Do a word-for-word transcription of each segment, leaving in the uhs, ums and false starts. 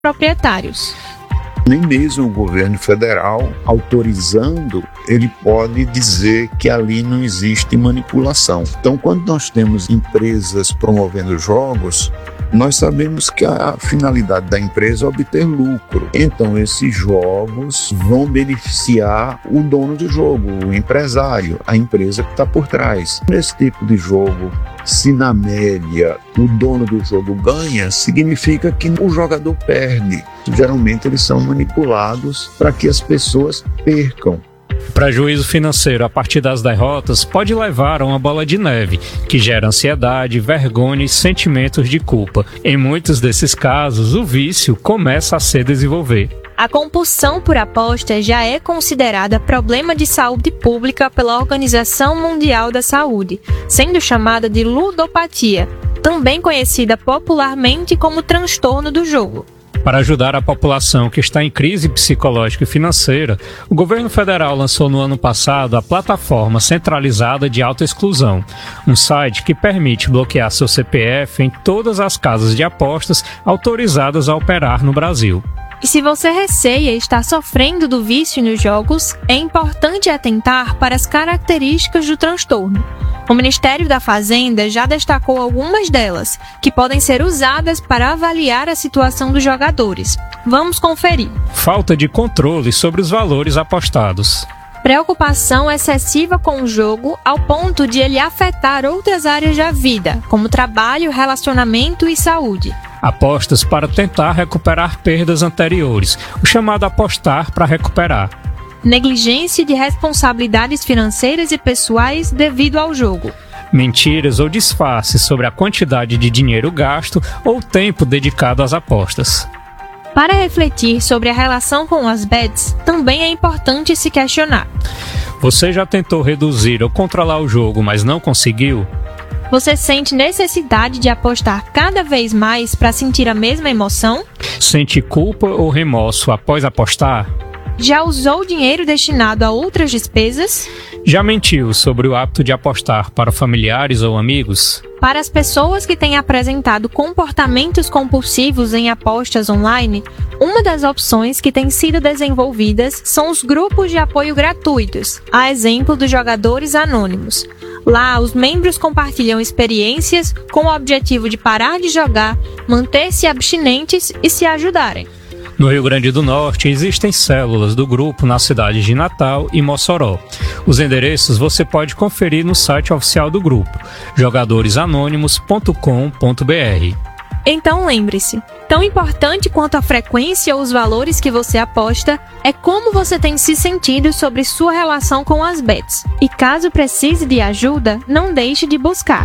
proprietários. Nem mesmo o governo federal, autorizando, ele pode dizer que ali não existe manipulação. Então, quando nós temos empresas promovendo jogos, nós sabemos que a finalidade da empresa é obter lucro. Então, esses jogos vão beneficiar o dono do jogo, o empresário, a empresa que está por trás. Nesse tipo de jogo, se na média o dono do jogo ganha, significa que o jogador perde. Geralmente eles são manipulados para que as pessoas percam. Prejuízo financeiro a partir das derrotas pode levar a uma bola de neve, que gera ansiedade, vergonha e sentimentos de culpa. Em muitos desses casos, o vício começa a se desenvolver. A compulsão por aposta já é considerada problema de saúde pública pela Organização Mundial da Saúde, sendo chamada de ludopatia, também conhecida popularmente como transtorno do jogo. Para ajudar a população que está em crise psicológica e financeira, o governo federal lançou no ano passado a Plataforma Centralizada de Autoexclusão, um site que permite bloquear seu C P F em todas as casas de apostas autorizadas a operar no Brasil. E se você receia estar sofrendo do vício nos jogos, é importante atentar para as características do transtorno. O Ministério da Fazenda já destacou algumas delas, que podem ser usadas para avaliar a situação dos jogadores. Vamos conferir. Falta de controle sobre os valores apostados. Preocupação excessiva com o jogo ao ponto de ele afetar outras áreas da vida, como trabalho, relacionamento e saúde. Apostas para tentar recuperar perdas anteriores, o chamado apostar para recuperar. Negligência de responsabilidades financeiras e pessoais devido ao jogo. Mentiras ou disfarces sobre a quantidade de dinheiro gasto ou tempo dedicado às apostas. Para refletir sobre a relação com as bets, também é importante se questionar. Você já tentou reduzir ou controlar o jogo, mas não conseguiu? Você sente necessidade de apostar cada vez mais para sentir a mesma emoção? Sente culpa ou remorso após apostar? Já usou dinheiro destinado a outras despesas? Já mentiu sobre o hábito de apostar para familiares ou amigos? Para as pessoas que têm apresentado comportamentos compulsivos em apostas online, uma das opções que têm sido desenvolvidas são os grupos de apoio gratuitos, a exemplo dos jogadores anônimos. Lá, os membros compartilham experiências com o objetivo de parar de jogar, manter-se abstinentes e se ajudarem. No Rio Grande do Norte, existem células do grupo nas cidades de Natal e Mossoró. Os endereços você pode conferir no site oficial do grupo, jogadores anônimos ponto com ponto b r. Então lembre-se, tão importante quanto a frequência ou os valores que você aposta é como você tem se sentido sobre sua relação com as bets. E caso precise de ajuda, não deixe de buscar.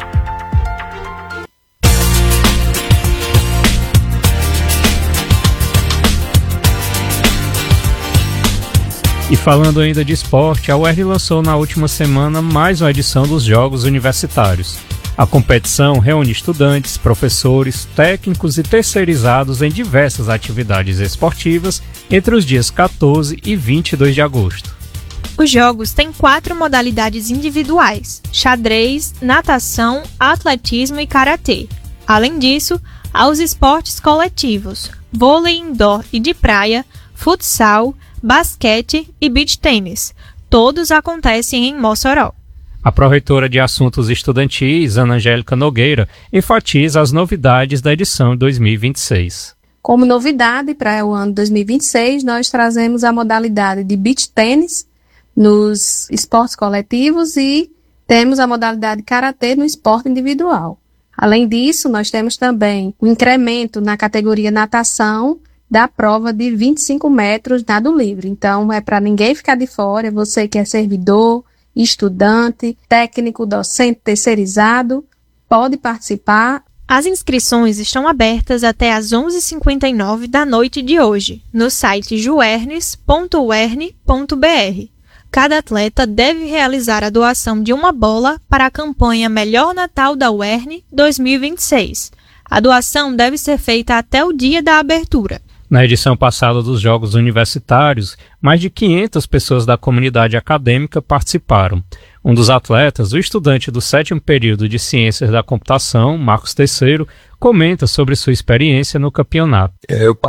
E falando ainda de esporte, a U E R N lançou na última semana mais uma edição dos Jogos Universitários. A competição reúne estudantes, professores, técnicos e terceirizados em diversas atividades esportivas entre os dias quatorze e vinte e dois de agosto. Os jogos têm quatro modalidades individuais: xadrez, natação, atletismo e karatê. Além disso, há os esportes coletivos: vôlei indoor e de praia, futsal, basquete e beach tênis. Todos acontecem em Mossoró. A pró-reitora de Assuntos Estudantis, Ana Angélica Nogueira, enfatiza as novidades da edição de dois mil e vinte e seis. Como novidade para o ano dois mil e vinte e seis, nós trazemos a modalidade de beach tênis nos esportes coletivos e temos a modalidade karatê no esporte individual. Além disso, nós temos também o incremento na categoria natação da prova de vinte e cinco metros nado livre. Então, é para ninguém ficar de fora, você que é servidor, estudante, técnico, docente, terceirizado, pode participar. As inscrições estão abertas até às onze e cinquenta e nove da noite de hoje, no site juernes ponto u e r n ponto b r. Cada atleta deve realizar a doação de uma bola para a campanha Melhor Natal da U E R N dois mil e vinte e seis. A doação deve ser feita até o dia da abertura. Na edição passada dos Jogos Universitários, mais de quinhentas pessoas da comunidade acadêmica participaram. Um dos atletas, o estudante do sétimo período de Ciências da Computação, Marcos Terceiro, comenta sobre sua experiência no campeonato. Eu